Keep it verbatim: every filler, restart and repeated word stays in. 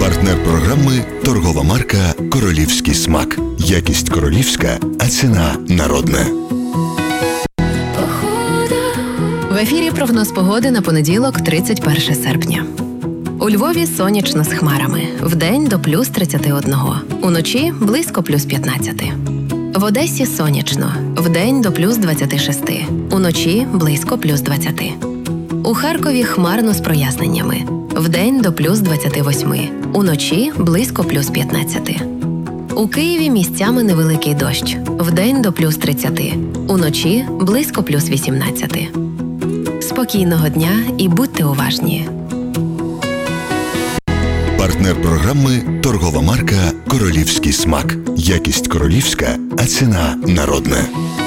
Партнер програми – торгова марка «Королівський смак». Якість королівська, а ціна народна. В ефірі прогноз погоди на понеділок, тридцять перше серпня. У Львові сонячно з хмарами. Вдень до плюс тридцяти одного. Уночі близько плюс п'ятнадцяти. В Одесі сонячно. Вдень до плюс двадцяти шести. Уночі близько плюс двадцяти. У Харкові хмарно з проясненнями. Вдень до плюс двадцяти восьми. Уночі близько плюс п'ятнадцяти. У Києві місцями невеликий дощ. Вдень до плюс тридцяти. Уночі близько плюс вісімнадцяти. Спокійного дня і будьте уважні. Партнер програми – торгова марка «Королівський смак». Якість королівська, а ціна народна.